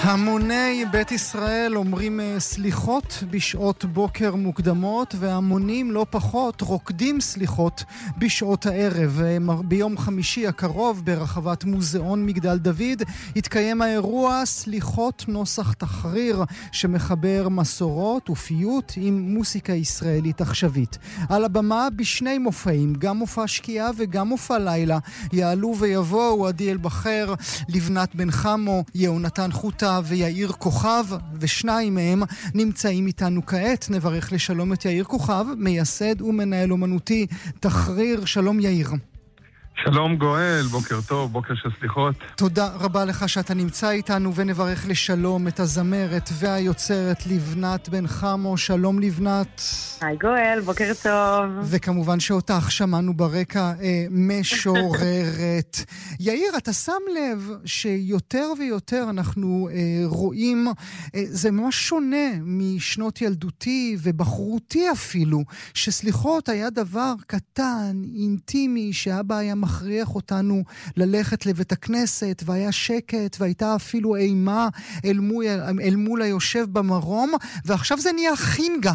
המוני בית ישראל אומרים סליחות בשעות בוקר מוקדמות, והמונים לא פחות רוקדים סליחות בשעות הערב. ביום חמישי הקרוב ברחבת מוזיאון מגדל דוד יתקיים האירוע סליחות נוסח תחריר, שמחבר מסורות ופיוט עם מוסיקה ישראלית עכשווית. על הבמה בשני מופעים, גם מופע שקיעה וגם מופע לילה, יעלו ויבואו עדי אלבחר, לבנת בן חמו, יהונתן חוטה ויאיר כוכב, ושניים מהם נמצאים איתנו כעת. נברך לשלום את יאיר כוכב, מייסד ומנהל אומנותי תחריר. שלום יאיר. שלום גואל, בוקר טוב, בוקר של סליחות. תודה רבה לך שאתה נמצא איתנו, ונברך לשלום את הזמרת והיוצרת לבנת בן חמו. שלום לבנת. היי גואל, בוקר טוב. וכמובן שאותך שמענו ברקע משוררת. יאיר, אתה שם לב שיותר ויותר אנחנו רואים, זה ממש שונה משנות ילדותי ובחרותי אפילו, שסליחות היה דבר קטן, אינטימי, שאבא היה מכריח אותנו ללכת לבית הכנסת, והיה שקט, והייתה אפילו אימה אל מול היושב במרום, ועכשיו זה נהיה חינגה.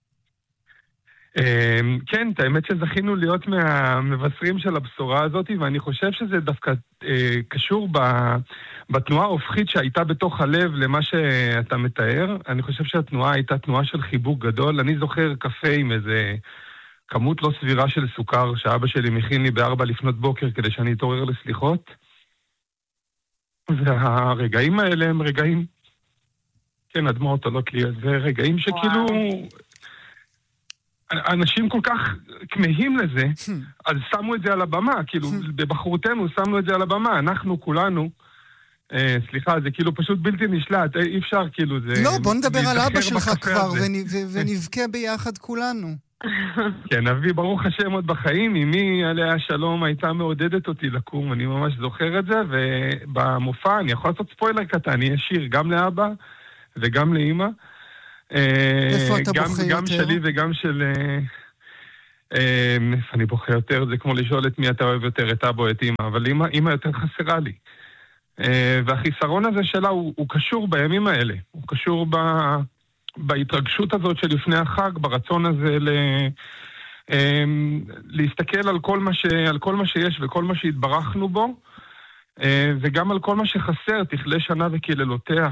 כן, האמת שזכינו להיות מהמבשרים של הבשורה הזאת, ואני חושב שזה דווקא קשור בתנועה ההופכית שהייתה בתוך הלב למה שאתה מתאר. אני חושב שהתנועה הייתה תנועה של חיבוק גדול. אני זוכר קפה עם איזה כמות לא סבירה של סוכר שאבא שלי מכין לי ב4 לפנות בוקר כדי שאני אתעורר לסליחות. והרגעים האלה הם רגעים, כן, הדמעות עולות לי, זה רגעים שכאילו אנשים כל כך כמהים לזה, אז שמו את זה על הבמה, כאילו בבחרותנו שמו את זה על הבמה, אנחנו כולנו, סליחה, זה כאילו פשוט בלתי נשלט, אי אפשר כאילו זה... לא, בוא נדבר על אבא שלך כבר ונבכה ביחד כולנו. כן, אבי ברוך השם עוד בחיים, אמי עליה שלום הייתה מעודדת אותי לקום, אני ממש זוכר את זה, ובמופע אני יכול לעשות ספוילר קטן, יש שיר גם לאבא וגם לאמא. איפה אתה בוכה יותר? גם שלי וגם של... איפה אני בוכה יותר? זה כמו לשאול את מי אתה אוהב יותר, את אבא או את אמא, אבל אמא יותר חסרה לי. והחיסרון הזה שלה הוא קשור בימים האלה, הוא קשור בהתרגשות הזאת שלפני החג, ברצון הזה להסתכל על כל מה שיש וכל מה שהתברכנו בו, וגם על כל מה שחסר, תכלה שנה וקללותיה.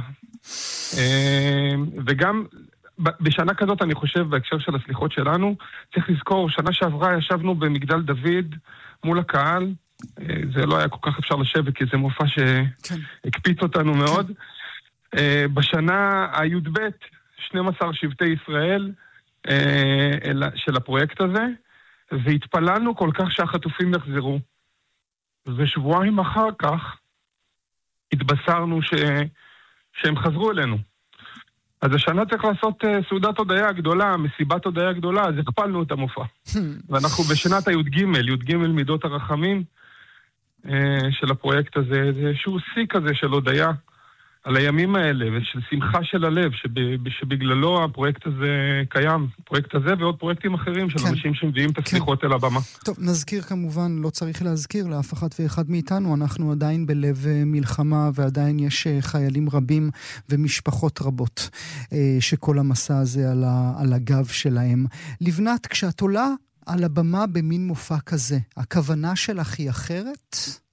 וגם בשנה כזאת אני חושב בהקשר של הסליחות שלנו, צריך לזכור, שנה שעברה ישבנו במגדל דוד מול הקהל, זה לא היה כל כך אפשר לשבת כי זה מופע שהקפיץ אותנו מאוד. בשנה הי"ב 12 שבטי ישראל של הפרויקט הזה, והתפללנו כל כך שהחטופים יחזרו. ושבועיים אחר כך התבשרנו שהם חזרו אלינו. אז השנה צריך לעשות סעודת הודיה גדולה, מסיבת הודיה גדולה, אז הכפלנו את המופע. ואנחנו בשנת י"ג מידות הרחמים של הפרויקט הזה, זה איזשהו שיא כזה של הודיה. על הימים האלה, ושל שמחה של הלב, שבגללו הפרויקט הזה קיים, הפרויקט הזה ועוד פרויקטים אחרים של אנשים שמביאים את הסליחות אל הבמה. טוב, נזכיר כמובן, לא צריך להזכיר לאף אחת ואחד מאיתנו, אנחנו עדיין בלב מלחמה, ועדיין יש חיילים רבים ומשפחות רבות, שכל המסע הזה על הגב שלהם. לבנת, כשאת עולה על הבמה במין מופע כזה, הכוונה שלך היא אחרת?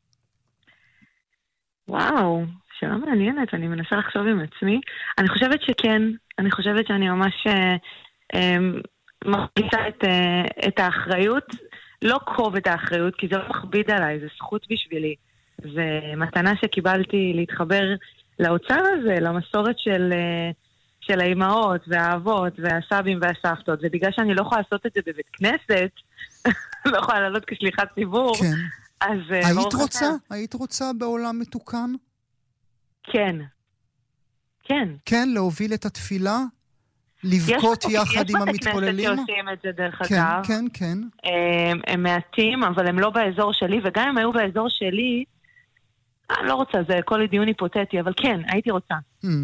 וואו. שאלה מעניינת, אני מנסה לחשוב עם עצמי. אני חושבת שכן, אני חושבת שאני ממש מרגישה את האחריות, לא כובד האחריות, כי זה לא מכביד עליי, זה זכות בשבילי. זה מתנה שקיבלתי להתחבר לאוצר הזה, למסורת של האימהות והאבות והסבים והסבתות, ובגלל שאני לא יכולה לעשות את זה בבית כנסת, לא יכולה לעלות כשליחת ציבור, כן. אז... היית רוצה בעולם מתוקן? כן. כן. כן, להוביל את התפילה? לבכות יחד עם המתפוללים? יש בתי כנסת שעושים את זה דרך אגב. כן, כן. הם מעטים, אבל הם לא באזור שלי, וגם אם היו באזור שלי, אני לא רוצה, זה כל דיון היפותטי, אבל כן, הייתי רוצה.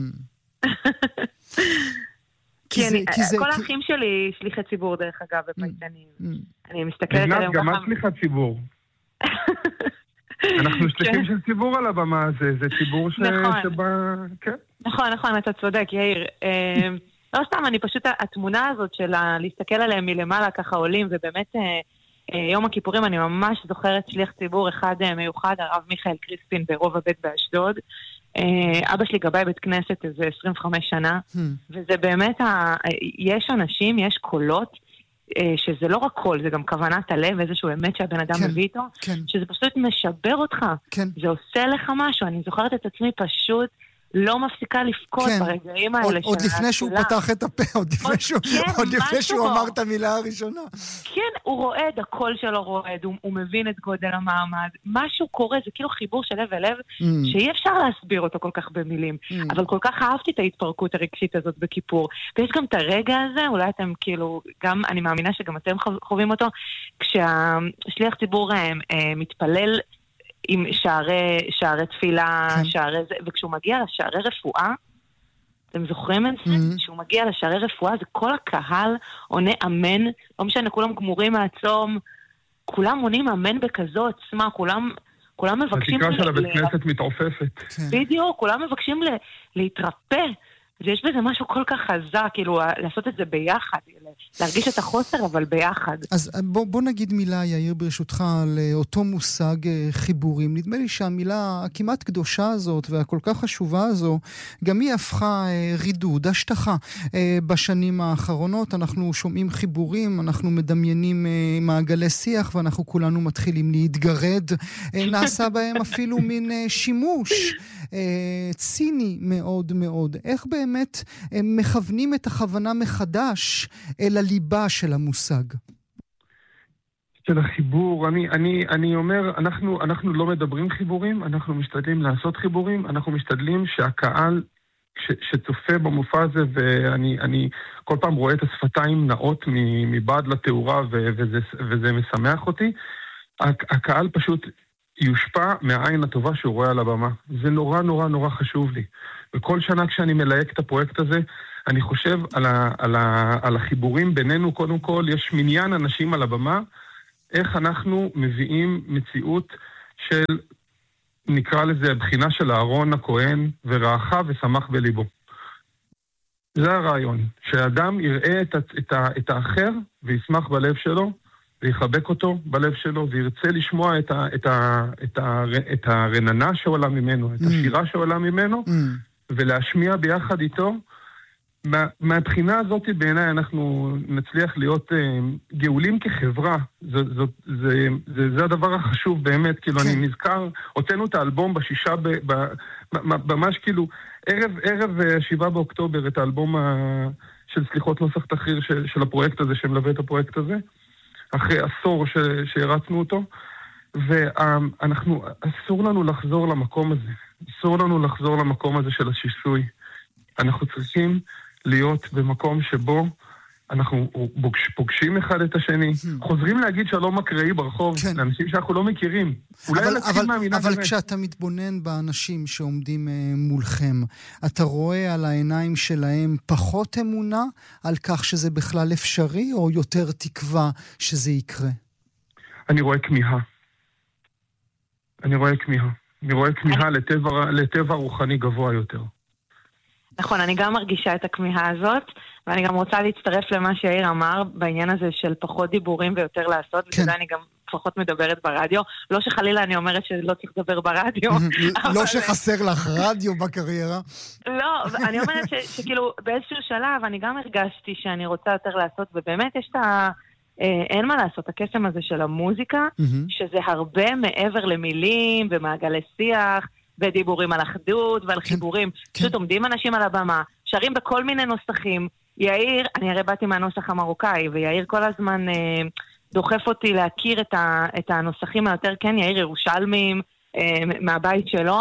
כל האחים שלי שליחי ציבור דרך אגב בפייטנים. אני מסתכלת עליהם גם את שליחת ציבור. אנחנו שליחים של ציבור על הבמה, זה ציבור שבא... נכון, אתה צודק, יאיר. לא סתם, אני פשוט, התמונה הזאת של להסתכל עליהם מלמעלה ככה עולים, ובאמת יום הכיפורים אני ממש זוכרת שליח ציבור אחד מיוחד, הרב מיכאל קריספין ברובע ב' באשדוד. אבא שלי גבאי בית כנסת איזה 25 שנה, וזה באמת, יש אנשים, יש קולות, שזה לא רק קול, זה גם כוונת הלב, איזשהו אמת שהבן אדם מביא איתו, שזה פשוט משבר אותך, זה עושה לך משהו, אני זוכרת את עצמי פשוט, לא מפסיקה לפקוד ברגעים האלה. עוד לפני שהוא פתח את הפה, עוד לפני שהוא אמר את המילה הראשונה. כן, הוא רועד, הקול שלו רועד, הוא מבין את גודל המעמד. משהו קורה, זה כאילו חיבור של לב ולב, שאי אפשר להסביר אותו כל כך במילים. אבל כל כך אהבתי את ההתפרקות הרגשית הזאת בכיפור. ויש גם את הרגע הזה, אולי אתם כאילו, גם, אני מאמינה שגם אתם חווים אותו, כשהשליח ציבור מתפלל עם שערי תפילה, וכשהוא מגיע לשערי רפואה, אתם זוכרים את זה? כשהוא מגיע לשערי רפואה, זה כל הקהל עונה אמן, לא משנה, כולם גמורים מהצום, כולם עונים אמן בכזו עצמה, כולם מבקשים... התקרה של הבית כנסת מתעופפת. בדיוק, כולם מבקשים להתרפא, ויש בזה משהו כל כך חזק, כאילו, לעשות את זה ביחד, להרגיש את החוסר, אבל ביחד. אז בוא נגיד מילה, יאיר, ברשותך, על אותו מושג חיבורים. נדמה לי שהמילה הכמעט קדושה הזאת, והכל כך חשובה הזו, גם היא הפכה רידוד, השטחה. בשנים האחרונות אנחנו שומעים חיבורים, אנחנו מדמיינים מעגלי שיח, ואנחנו כולנו מתחילים להתגרד. נעשה בהם אפילו מין שימוש ציני מאוד מאוד. איך באמת מכוונים את הכוונה מחדש אל הליבה של המושג? של החיבור, אני אומר, אנחנו לא מדברים חיבורים, אנחנו משתדלים לעשות חיבורים, אנחנו משתדלים שהקהל שצופה במופע הזה, ואני כל פעם רואה את השפתיים נאות מבעד לתאורה, וזה משמח אותי, הקהל פשוט יושפע מהעין הטובה שהוא רואה על הבמה. זה נורא נורא נורא חשוב לי. וכל שנה כשאני מלהק את הפרויקט הזה, אני חושב על החיבורים בינינו. קודם כל, יש מניין אנשים על הבמה, איך אנחנו מביאים מציאות של, נקרא לזה, הבחינה של אהרון הכהן, ורעך ושמח בליבו. זה הרעיון, שהאדם יראה את האחר וישמח בלב שלו, ויחבק אותו בלב שלו, וירצה לשמוע את הרננה שעולה ממנו, את השירה שעולה ממנו, ולהשמיע ביחד איתו. מהבחינה הזאת בעיניי אנחנו נצליח להיות גאולים כחברה. זה הדבר החשוב באמת, כאילו אני נזכר, הוצאנו את האלבום בשישה, ממש כאילו, ערב 7 באוקטובר, את האלבום של סליחות נוסח תחריר של הפרויקט הזה, שמלווה את הפרויקט הזה, אחרי עשור שהרצנו אותו, ואנחנו, אסור לנו לחזור למקום הזה. אסור לנו לחזור למקום הזה של השיסוי. אנחנו צריכים להיות במקום שבו אנחנו פוגשים אחד את השני, חוזרים להגיד שלום מקראי ברחוב, לאנשים שאנחנו לא מכירים. אבל כשאתה מתבונן באנשים שעומדים מולכם, אתה רואה על העיניים שלהם פחות אמונה על כך שזה בכלל אפשרי, או יותר תקווה שזה יקרה? אני רואה כמיהה. אני רואה כמיהה לטבע רוחני גבוה יותר. נכון, אני גם מרגישה את הכמיהה הזאת, ואני גם רוצה להצטרף למה שיאיר אמר בעניין הזה של פחות דיבורים ויותר לעשות, וכזה אני גם פחות מדברת ברדיו. לא שחלילה אני אומרת שלא צריך לדבר ברדיו. לא שחסר לך רדיו בקריירה. לא, אני אומרת שכאילו באיזשהו שלב אני גם הרגשתי שאני רוצה יותר לעשות, ובאמת יש אין מה לעשות, הקסם הזה של המוזיקה, שזה הרבה מעבר למילים ומעגלי שיח, ודיבורים על אחדות ועל חיבורים. פשוט עומדים אנשים על הבמה, שרים בכל מיני נוסחים. יאיר, אני הרי באתי מהנוסח המרוקאי, ויאיר כל הזמן דוחף אותי להכיר את הנוסחים היותר, כן, יאיר ירושלמים מהבית שלו,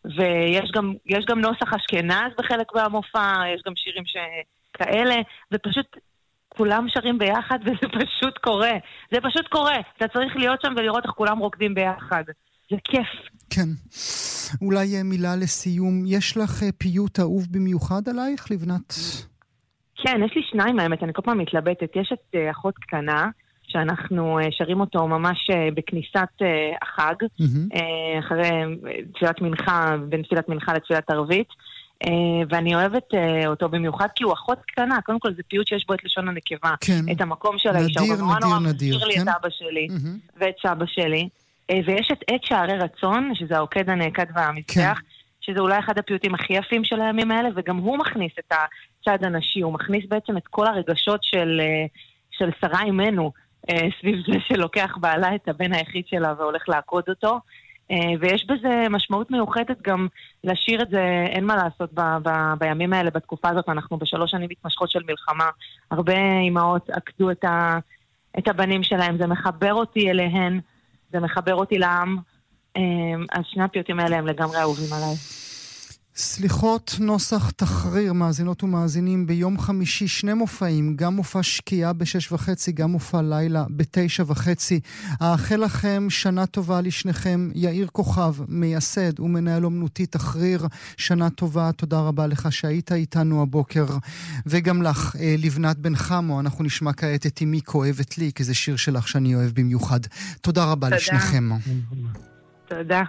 ויש גם נוסח אשכנז בחלק מהמופע, יש גם שירים שכאלה, ופשוט כולם שרים ביחד, וזה פשוט קורה. זה פשוט קורה. אתה צריך להיות שם ולראות איך כולם רוקדים ביחד. זה כיף. כן. אולי מילה לסיום. יש לך פיוט אהוב במיוחד עלייך, לבנת? כן, יש לי 2 האמת, אני כל פעם מתלבטת. יש את אחות קטנה, שאנחנו שרים אותו ממש בכניסת החג, אחרי תפילת מנחה, בין תפילת מנחה לתפילת ערבית, ואני אוהבת אותו במיוחד כי הוא אחות קטנה. קודם כל זה פיוט שיש בו את לשון הנקבה, את המקום של האישה. נדיר, נדיר, נדיר. מזכיר לי את אבא שלי ואת סבא שלי. ויש את עת שערי רצון, שזה העוקד הנעקד והמזבח, שזה אולי אחד הפיוטים הכי יפים של הימים האלה, וגם הוא מכניס את הצד הנשי, הוא מכניס בעצם את כל הרגשות של שרה אימנו, סביב זה שלוקח בעלה את הבן היחיד שלה והולך לעקוד אותו, ויש בזה משמעות מיוחדת גם לשיר את זה, אין מה לעשות בימים האלה, בתקופה הזאת, אנחנו ב3 שנים מתמשכות של מלחמה, הרבה אמהות עקדו את הבנים שלהם, זה מחבר אותי אליהן, זה מחבר אותי לעם, אז שני הפיוטים האלה הם לגמרי אהובים עליי. סליחות נוסח תחריר, מאזינות ומאזינים, ביום חמישי 2 מופעים, גם מופע שקיעה ב6:30, גם מופע לילה ב9:30. האחל לכם שנה טובה לשניכם. יאיר כוכב, מייסד ומנהל אומנותי תחריר, שנה טובה, תודה רבה לך שהיית איתנו הבוקר, וגם לך, לבנת בן חמו. אנחנו נשמע כעת את אמי כואבת לי, כי זה שיר שלך שאני אוהב במיוחד. תודה רבה לשניכם. תודה.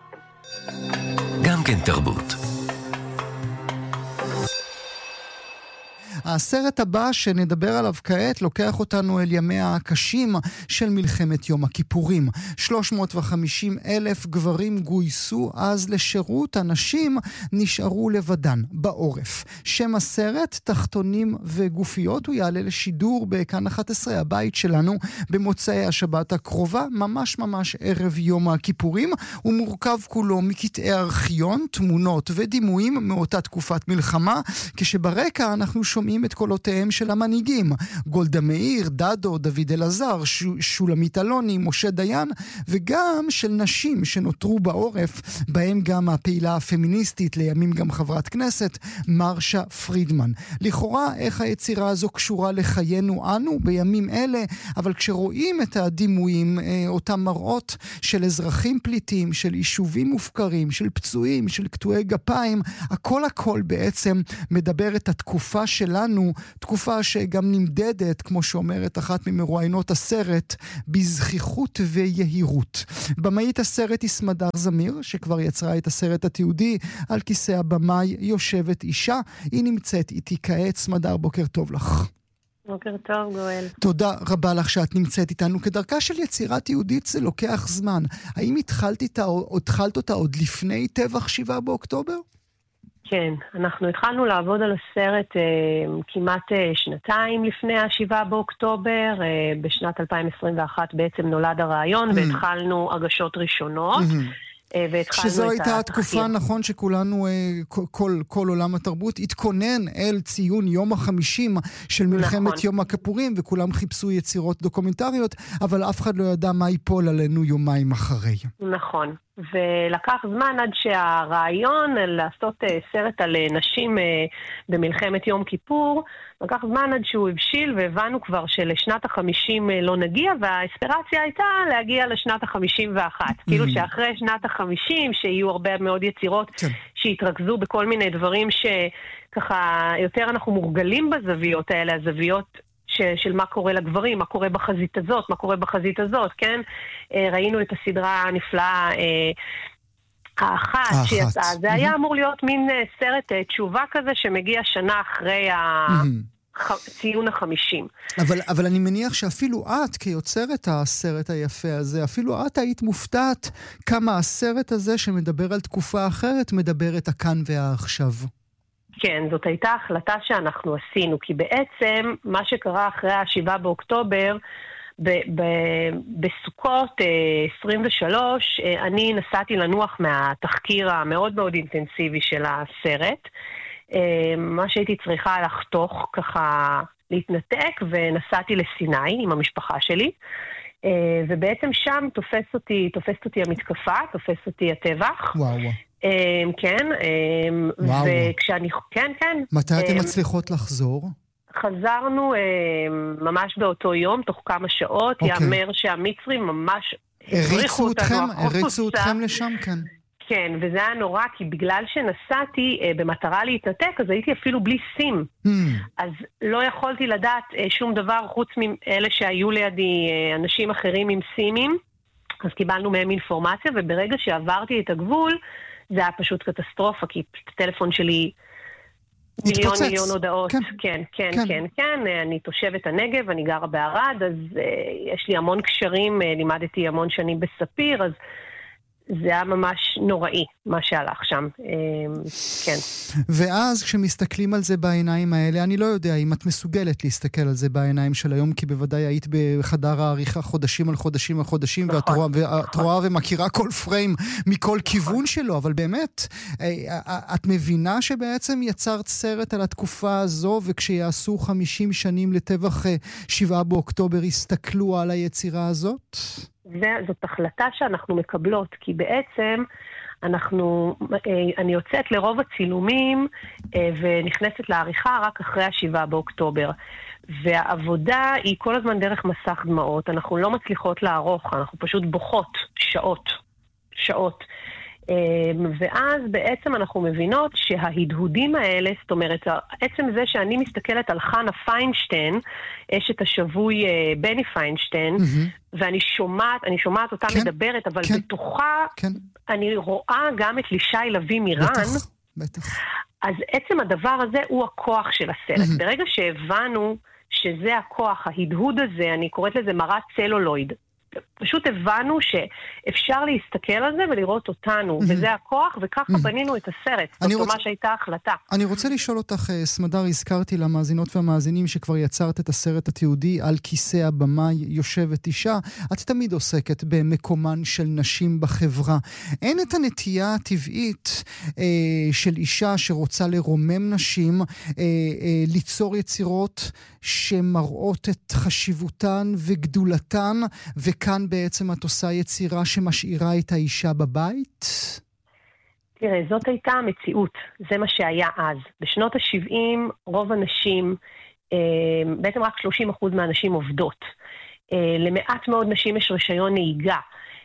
גם כן תרבות. הסרט הבא שנדבר עליו כעת לוקח אותנו אל ימיה הקשים של מלחמת יום הכיפורים. 350,000 גברים גויסו אז לשירות, הנשים נשארו לבדן בעורף. שם הסרט, תחתונים וגופיות, הוא יעלה לשידור בכאן 11, הבית שלנו, במוצאי השבת הקרובה, ממש ערב יום הכיפורים. הוא מורכב כולו מקטעי ארכיון, תמונות ודימויים מאותה תקופת מלחמה, כשברקע אנחנו שומעים את קולותיהם של המנהיגים, גולדה מאיר, דדו, דוד אלעזר, שולמית אלוני, משה דיין, וגם של נשים שנותרו בעורף, בהם גם הפעילה הפמיניסטית, לימים גם חברת כנסת, מרשה פרידמן. לכאורה, איך היצירה הזו קשורה לחיינו אנו בימים אלה, אבל כשרואים את הדימויים, אותם מראות של אזרחים פליטים, של יישובים מופקרים, של פצועים, של קטועי גפיים, הכל בעצם מדבר את התקופה שלנו, תקופה שגם נמדדת, כמו שאומרת אחת ממרואיינות הסרט, בזכיחות ויהירות. במאית הסרט היא סמדר זמיר, שכבר יצרה את הסרט התיעודי. על כיסא הבמאי יושבת אישה, היא נמצאת איתי כעת. סמדר, בוקר טוב לך. בוקר טוב, גואל. תודה רבה לך שאת נמצאת איתנו. כדרכה של יצירה תיעודית זה לוקח זמן. האם התחלת אותה עוד לפני טבח 7 באוקטובר? כן, אנחנו התחלנו לעבוד על הסרט כמעט 2 לפני 7 באוקטובר, בשנת 2021 בעצם נולד הרעיון, והתחלנו הגשות ראשונות, שזו הייתה התקופה, נכון, שכולנו, כל עולם התרבות התכונן אל ציון יום ה-50 של מלחמת יום הכיפורים, וכולם חיפשו יצירות דוקומנטריות, אבל אף אחד לא ידע מה ייפול עלינו יומיים אחרי. נכון. ולקח זמן עד שהרעיון לעשות סרט על נשים במלחמת יום כיפור, לקח זמן עד שהוא הבשיל, והבנו כבר שלשנת ה-50 לא נגיע, והאספירציה הייתה להגיע לשנת ה-51. כאילו שאחרי שנת ה-50, שיהיו הרבה מאוד יצירות שהתרכזו בכל מיני דברים שככה יותר אנחנו מורגלים בזוויות האלה, הזוויות של מה קורה לגברים, מה קורה בחזית הזאת, מה קורה בחזית הזאת, כן? ראינו את הסדרה הנפלאה האחת שיצאה. זה היה אמור להיות מין סרט תשובה כזה שמגיע שנה אחרי ציון ה-50. אבל אני מניח שאפילו את, כיוצרת הסרט היפה הזה, אפילו את היית מופתעת כמה הסרט הזה שמדבר על תקופה אחרת, מדבר את הכאן והעכשיו. כן, זאת הייתה החלטה שאנחנו עשינו, כי בעצם מה שקרה אחרי 7 באוקטובר, בסוכות 23, אני נסעתי לנוח מהתחקיר המאוד מאוד אינטנסיבי של הסרט, מה שהייתי צריכה לחתוך ככה להתנתק, ונסעתי לסיני עם המשפחה שלי, ובעצם שם תופסת אותי המתקפה, תופסת אותי הטבח. וואו. כן, וכשאני, כן. מתי אתם מצליחות לחזור? חזרנו ממש באותו יום, תוך כמה שעות, יאמר שהמצרים ממש הריצו אתכם לשם, כן. כן, וזה היה נורא, כי בגלל שנסעתי במטרה להתנתק, אז הייתי אפילו בלי סים. אז לא יכולתי לדעת שום דבר חוץ מאלה שהיו לידי אנשים אחרים עם סימים, אז קיבלנו מהם אינפורמציה, וברגע שעברתי את הגבול, זה היה פשוט קטסטרופה, כי הטלפון שלי מיליון הודעות. כן. אני תושבת הנגב, אני גרה בערד, אז יש לי המון קשרים, לימדתי המון שנים בספיר, אז זה היה ממש נוראי, מה שהלך שם. כן. ואז כשמסתכלים על זה בעיניים האלה, אני לא יודע אם את מסוגלת להסתכל על זה בעיניים של היום, כי בוודאי היית בחדר העריכה חודשים על חודשים על חודשים, ואת רואה ומכירה כל פריים מכל כיוון שלו, אבל באמת, את מבינה שבעצם יצרת סרט על התקופה הזו, וכשיעשו 50 שנים לטבח 7 באוקטובר, יסתכלו על היצירה הזאת? זאת החלטה שאנחנו מקבלות, כי בעצם אני יוצאת לרוב הצילומים ונכנסת לעריכה רק אחרי 7 באוקטובר. והעבודה היא כל הזמן דרך מסך דמעות. אנחנו לא מצליחות לערוך, אנחנו פשוט בוכות שעות. ואז בעצם אנחנו מבינות שההדהודים האלה, זאת אומרת, עצם זה שאני מסתכלת על חנה פיינשטיין, אשת השבוי בני פיינשטיין, ואני שומעת אותה מדברת, אבל בתוכה אני רואה גם את לישי לוי מירן. בטח. אז עצם הדבר הזה הוא הכוח של הסרט. ברגע שהבנו שזה הכוח, ההדהוד הזה, אני קוראת לזה מראה צלולויד, פשוט הבנו שאפשר להסתכל על זה ולראות אותנו, וזה הכוח, וככה בנינו את הסרט. זאת ממש הייתה החלטה. אני רוצה לשאול אותך, סמדר, הזכרתי למאזינות והמאזינים שכבר יצרת את הסרט התיעודי על כיסא הבמה יושבת אישה. את תמיד עוסקת במקומן של נשים בחברה. אין את הנטייה הטבעית של אישה שרוצה לרומם נשים, ליצור יצירות שמראות את חשיבותן וגדולתן, וכאן בעצם את עושה יצירה שמשאירה את האישה בבית? תראה, זאת הייתה המציאות, זה מה שהיה אז. בשנות ה-70 רוב הנשים, בעצם רק 30% מהנשים עובדות. למעט מאוד נשים יש רישיון נהיגה.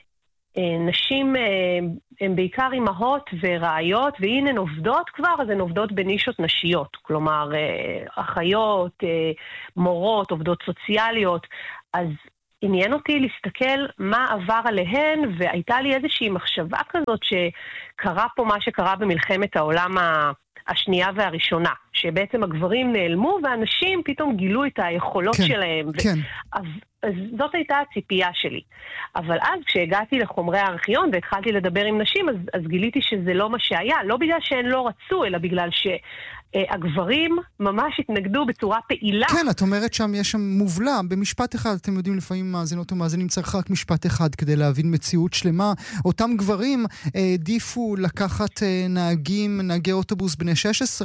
נשים הן בעיקר אימהות ורעיות, והנה הן עובדות כבר, אז הן עובדות בנישות נשיות. כלומר, אחיות, מורות, עובדות סוציאליות. אז עניין אותי להסתכל מה עבר עליהן, והייתה לי איזושהי מחשבה כזאת שקרה פה מה שקרה במלחמת העולם השנייה והראשונה, שבעצם הגברים נעלמו והנשים פתאום גילו את היכולות שלהם. אז זאת הייתה הציפייה שלי. אבל אז כשהגעתי לחומרי הארכיון והתחלתי לדבר עם נשים, אז גיליתי שזה לא מה שהיה, לא בגלל שהן לא רצו, אלא בגלל הגברים ממש התנגדו בצורה פעילה. כן, את אומרת שם יש שם מובלע, במשפט אחד, אתם יודעים לפעמים מאזינות ומאזינים צריך רק משפט אחד כדי להבין מציאות שלמה. אותם גברים העדיפו לקחת נהגי אוטובוס בני 16,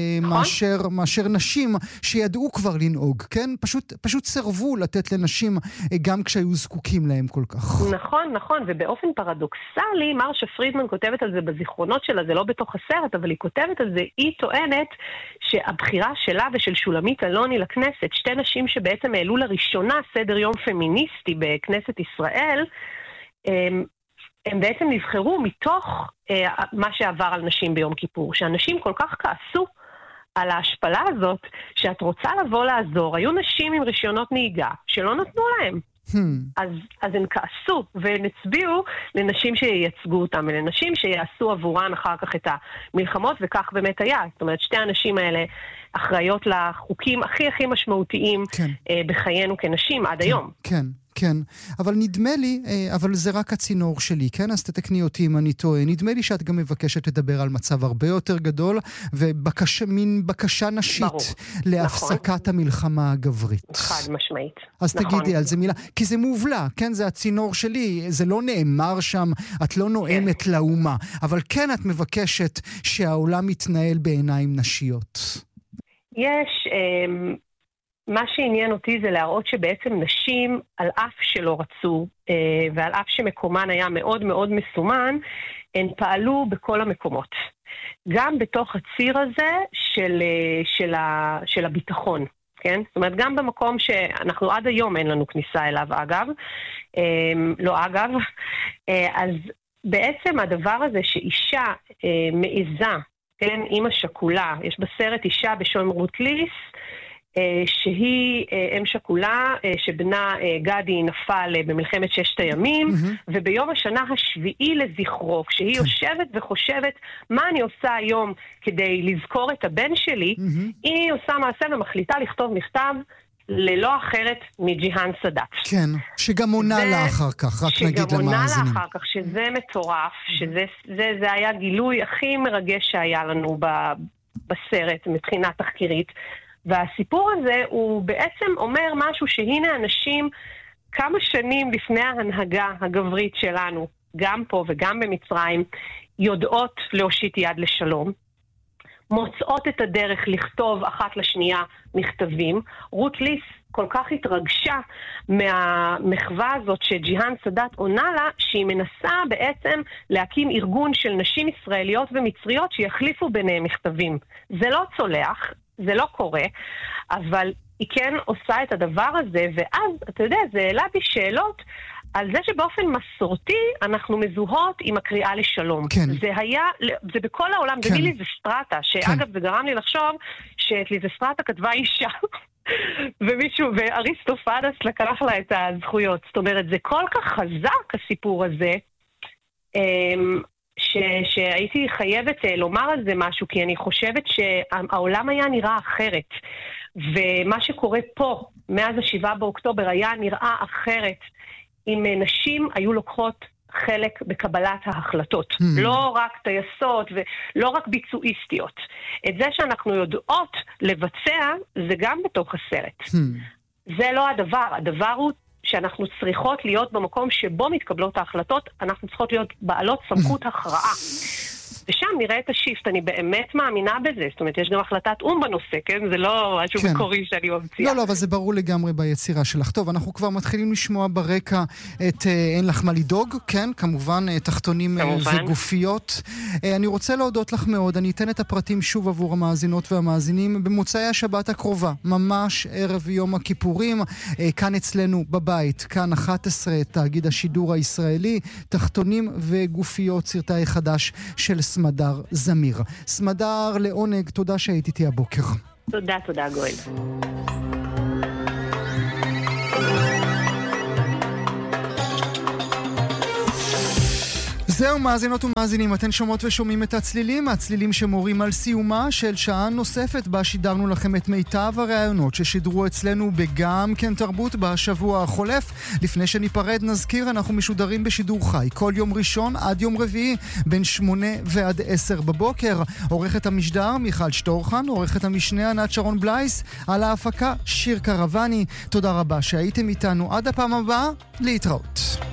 מאשר נשים שידעו כבר לנהוג, כן? פשוט סרבו לתת לנשים גם כשהיו זקוקים להם כל כך. נכון, ובאופן פרדוקסלי, מרשה פרידמן כותבת על זה בזיכרונות שלה, זה לא בתוך הסרט, אבל היא כותבת על זה, היא טוענת שהבחירה שלה ושל שולמית אלוני לכנסת, שתי נשים שבעצם העלו לראשונה סדר יום פמיניסטי בכנסת ישראל, הם בעצם נבחרו מתוך מה שעבר על נשים ביום כיפור, שאנשים כל כך כעסו על ההשפלה הזאת, שאת רוצה לבוא לעזור. היו נשים עם רישיונות נהיגה שלא נתנו להם. אז הם כעסו והם הצביעו לנשים שייצגו אותם, ולנשים שיעשו עבורן אחר כך את המלחמות, וכך באמת היה. זאת אומרת, שתי הנשים האלה אחראיות לחוקים הכי משמעותיים בחיינו כנשים עד היום. כן, אבל נדמה לי, אבל זה רק הצינור שלי, כן? אז תתקני אותי אם אני טועה. נדמה לי שאת גם מבקשת לדבר על מצב הרבה יותר גדול, ומין בקשה נשית להפסקת המלחמה הגברית. חד משמעית. אז תגידי על זה מילה, כי זה מובלע, כן? זה הצינור שלי, זה לא נאמר שם, את לא נואמת לאומה, אבל כן את מבקשת שהעולם יתנהל בעיניים נשיות. יש... מה שעניין אותי זה להראות שבעצם נשים, על אף שלא רצו, ועל אף שמקומן היה מאוד מאוד מסומן, הן פעלו בכל המקומות. גם בתוך הציר הזה של הביטחון. כן? זאת אומרת, גם במקום שאנחנו עד היום אין לנו כניסה אליו, אגב. לא אגב. אז בעצם הדבר הזה שאישה מעיזה, כן, אמא שכולה, יש בסרט אישה בשם רות ליס, שהיא אם שכולה, שבנה גדי נפל במלחמת ששת הימים, וביום השנה השביעי לזכרו, כשהיא יושבת וחושבת מה אני עושה היום כדי לזכור את הבן שלי, היא עושה מעשה ומחליטה לכתוב מכתב ללא אחרת מג'יהאן סאדאת. כן, שגם עונה לה אחר כך, רק נגיד למאזינים. שגם עונה לה אחר כך, שזה מטורף, שזה היה גילוי הכי מרגש שהיה לנו בסרט מבחינה תחקירית. והסיפור הזה הוא בעצם אומר משהו שהנה אנשים כמה שנים לפני ההנהגה הגברית שלנו, גם פה וגם במצרים, יודעות להושיט יד לשלום, מוצאות את הדרך לכתוב אחת לשנייה מכתבים. רות ליס כל כך התרגשה מהמחווה הזאת שג'יהאן סאדאת עונה לה, שהיא מנסה בעצם להקים ארגון של נשים ישראליות ומצריות שיחליפו ביניהם מכתבים. זה לא צולח, זה לא קורה, אבל היא כן עושה את הדבר הזה, ואז, אתה יודע, זה העלה בי שאלות על זה שבאופן מסורתי אנחנו מזוהות עם הקריאה לשלום. כן. זה בכל העולם, כן. זה מליזסטרטה, שאגב זה גרם לי לחשוב שאת ליזסטרטה כתבה אישה, ואריסטופנס לקח לה את הזכויות. זאת אומרת, זה כל כך חזק הסיפור הזה, שהייתי חייבת לומר על זה משהו, כי אני חושבת שהעולם היה נראה אחרת, ומה שקורה פה מאז 7 באוקטובר היה נראה אחרת אם נשים היו לוקחות חלק בקבלת ההחלטות, לא רק טייסות ולא רק ביצועיסטיות. את זה שאנחנו יודעות לבצע זה גם בתוך הסרט. זה לא הדבר הוא שאנחנו צריכות להיות במקום שבו מתקבלות ההחלטות, אנחנו צריכות להיות בעלות סמכות הכרעה. ושם נראה את השיפט, אני באמת מאמינה בזה. זאת אומרת, יש גם החלטת בנושא, כן? זה לא משהו מקורי שאני ממציאה. לא, אבל זה ברור לגמרי ביצירה שלך. טוב, אנחנו כבר מתחילים לשמוע ברקע את אין לך מה לדאוג, כן? כמובן, תחתונים וגופיות. אני רוצה להודות לך מאוד. אני אתן את הפרטים שוב עבור המאזינות והמאזינים במוצאי השבת הקרובה, ממש ערב יום הכיפורים, כאן אצלנו בבית, כאן 11, תאגיד השידור הישראלי, תחתונים וגופיות, סרטי חדש של סמדר זמיר. סמדר, לעונג, תודה שהיית איתי הבוקר. תודה גואל. זהו, מאזינות ומאזינים, אתן שומעות ושומעים את הצלילים שמורים על סיומה של שעה נוספת בה שידרנו לכם את מיטב הרעיונות ששידרו אצלנו בגם כן תרבות בשבוע החולף. לפני שניפרד נזכיר, אנחנו משודרים בשידור חי כל יום ראשון עד יום רביעי בין 8 ועד 10 בבוקר. עורכת המשדר מיכל שטורחן, עורכת המשנה ענת שרון בלייס, על ההפקה שיר קרבני. תודה רבה שהייתם איתנו, עד הפעם הבאה, להתראות.